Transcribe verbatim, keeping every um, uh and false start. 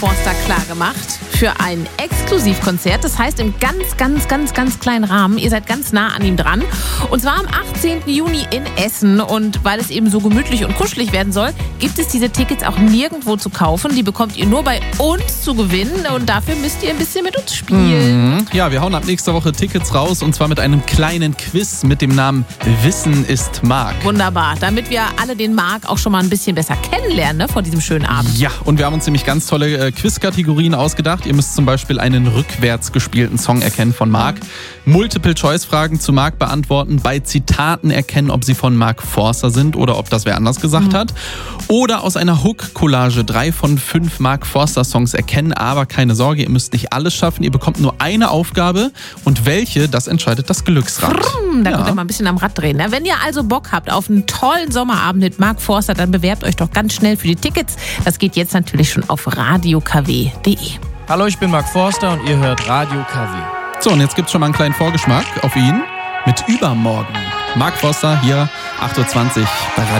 Forster klargemacht für ein Exklusivkonzert. Das heißt im ganz, ganz, ganz, ganz kleinen Rahmen. Ihr seid ganz nah an ihm dran. Und zwar am achtzehnten Juni in Essen. Und weil es eben so gemütlich und kuschelig werden soll, gibt es diese Tickets auch nirgendwo zu kaufen. Die bekommt ihr nur bei uns zu gewinnen. Und dafür müsst ihr ein bisschen mit uns spielen. Mhm. Ja, wir hauen ab nächster Woche Tickets raus. Und zwar mit einem kleinen Quiz mit dem Namen Wissen ist Marc. Wunderbar. Damit wir alle den Marc auch schon mal ein bisschen besser kennenlernen, ne, vor diesem schönen Abend. Ja, und wir haben uns nämlich ganz tolle äh, Quiz-Kategorien ausgedacht. Ihr müsst zum Beispiel einen rückwärts gespielten Song erkennen von Marc, Multiple-Choice-Fragen zu Marc beantworten, bei Zitaten erkennen, ob sie von Marc Forster sind oder ob das wer anders gesagt mhm. hat. Oder aus einer Hook-Collage drei von fünf Marc Forster-Songs erkennen. Aber keine Sorge, ihr müsst nicht alles schaffen. Ihr bekommt nur eine Aufgabe und welche, das entscheidet das Glücksrad. Brumm, da ja. könnt ihr mal ein bisschen am Rad drehen. Ne? Wenn ihr also Bock habt auf einen tollen Sommerabend mit Marc Forster, dann bewerbt euch doch ganz schnell für die Tickets. Das geht jetzt natürlich schon auf radio k w punkt d e. Hallo, ich bin Marc Forster und ihr hört Radio K W. So, und jetzt gibt's schon mal einen kleinen Vorgeschmack auf ihn mit Übermorgen. Marc Forster hier, acht Uhr zwanzig bei Radio.